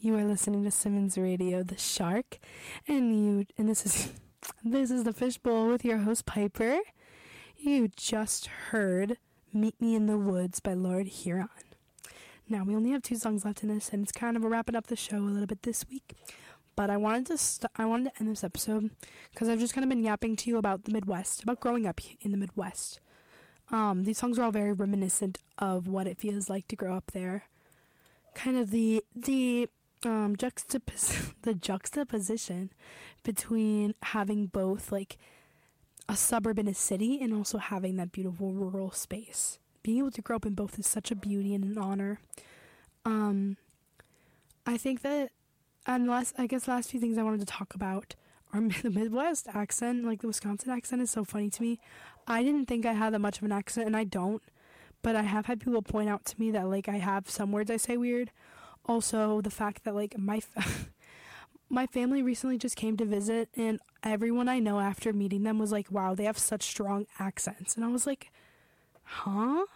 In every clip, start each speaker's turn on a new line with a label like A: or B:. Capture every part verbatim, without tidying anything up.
A: You are listening to Simmons Radio, the Shark, and you and this is this is the Fishbowl with your host Piper. You just heard "Meet Me in the Woods" by Lord Huron. Now we only have two songs left in this, and it's kind of a wrapping up the show a little bit this week. But I wanted to st- I wanted to end this episode because I've just kind of been yapping to you about the Midwest, about growing up in the Midwest. Um, these songs are all very reminiscent of what it feels like to grow up there. Kind of the the um, juxtapos- the juxtaposition between having both like a suburb and a city, and also having that beautiful rural space. Being able to grow up in both is such a beauty and an honor. Um, I think that, and last, I guess last few things I wanted to talk about are the Midwest accent. Like the Wisconsin accent is so funny to me. I didn't think I had that much of an accent, and I don't. But I have had people point out to me that like I have some words I say weird. Also, the fact that like my fa- my family recently just came to visit, and everyone I know after meeting them was like, "Wow, they have such strong accents," and I was like, "Huh?"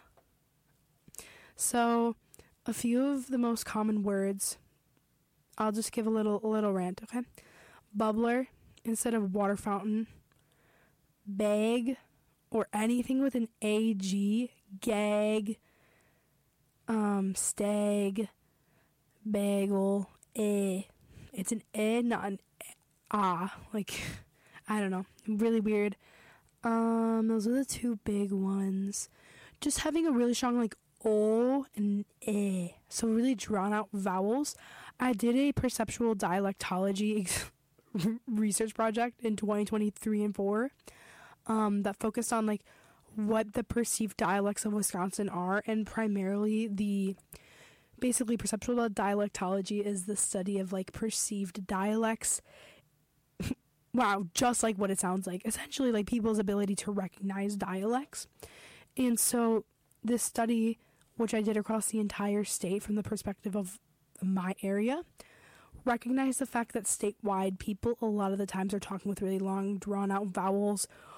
A: So, a few of the most common words. I'll just give a little a little rant, okay? Bubbler instead of water fountain. Bag or anything with an A G. Gag. Um, stag. Bagel. Eh. It's an eh, not an ah. Like, I don't know. Really weird. Um, those are the two big ones. Just having a really strong, like, O and eh. So really drawn out vowels. I did a perceptual dialectology research project in twenty twenty-three and four um, that focused on, like, what the perceived dialects of Wisconsin are, and primarily the, basically perceptual dialectology is the study of, like, perceived dialects. Wow, just like what it sounds like. Essentially, like, people's ability to recognize dialects. And so this study, which I did across the entire state from the perspective of my area, recognized the fact that statewide people a lot of the times are talking with really long, drawn-out vowels